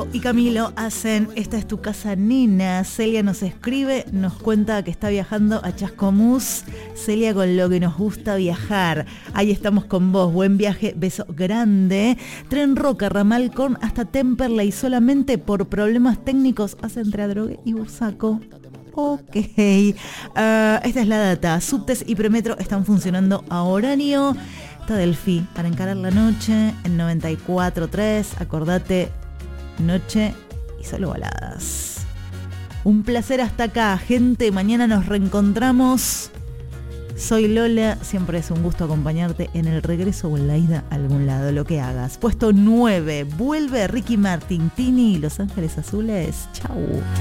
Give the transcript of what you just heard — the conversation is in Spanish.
Y Camilo hacen Esta es tu casa, nena. Celia nos escribe, nos cuenta que está viajando a Chascomús. Celia, con lo que nos gusta viajar. Ahí estamos con vos. Buen viaje, beso grande. Tren Roca, ramal Corn hasta Temperley. Solamente por problemas técnicos hace entre Adrogué y Bursaco. Ok. Esta es la data. Subtes y Premetro están funcionando a horario. Está Delphi para encarar la noche en 94.3. Acordate, noche y solo baladas. Un placer hasta acá, gente. Mañana nos reencontramos. Soy Lola. Siempre es un gusto acompañarte en el regreso o en la ida a algún lado, lo que hagas. Puesto 9. Vuelve Ricky Martin, Tini y Los Ángeles Azules. Chau.